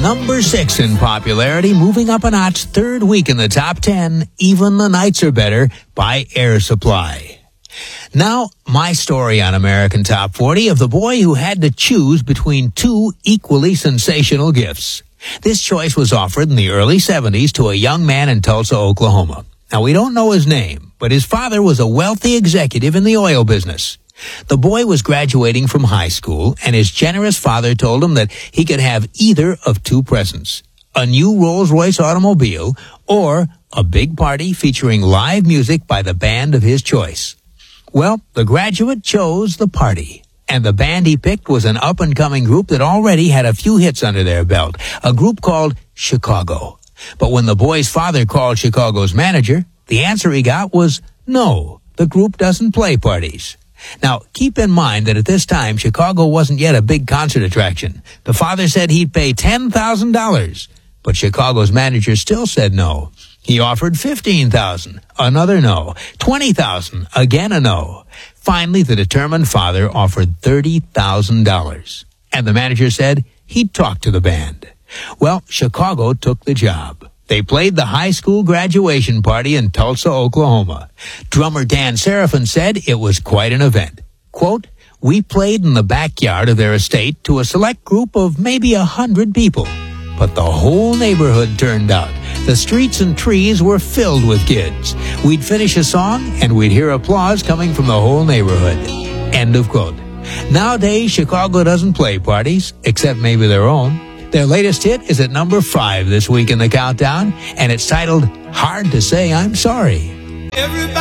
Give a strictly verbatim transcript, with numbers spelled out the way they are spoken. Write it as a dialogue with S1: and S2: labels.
S1: number six in popularity, moving up a notch, third week in the top ten, Even the Nights Are Better by Air Supply. Now, my story on American Top forty of the boy who had to choose between two equally sensational gifts. This choice was offered in the early seventies to a young man in Tulsa, Oklahoma. Now, we don't know his name, but his father was a wealthy executive in the oil business. The boy was graduating from high school, and his generous father told him that he could have either of two presents: a new Rolls-Royce automobile or a big party featuring live music by the band of his choice. Well, the graduate chose the party, and the band he picked was an up-and-coming group that already had a few hits under their belt, a group called Chicago. But when the boy's father called Chicago's manager, the answer he got was no, the group doesn't play parties. Now, keep in mind that at this time, Chicago wasn't yet a big concert attraction. The father said he'd pay ten thousand dollars, but Chicago's manager still said no. He offered fifteen thousand dollars, another no. twenty thousand dollars, again a no. Finally, the determined father offered thirty thousand dollars, and the manager said he'd talk to the band. Well, Chicago took the job. They played the high school graduation party in Tulsa, Oklahoma. Drummer Dan Seraphin said it was quite an event. Quote, "We played in the backyard of their estate to a select group of maybe a hundred people. But the whole neighborhood turned out. The streets and trees were filled with kids. We'd finish a song, and we'd hear applause coming from the whole neighborhood." End of quote. Nowadays, Chicago doesn't play parties, except maybe their own. Their latest hit is at number five this week in the countdown, and it's titled Hard to Say I'm Sorry.
S2: Everybody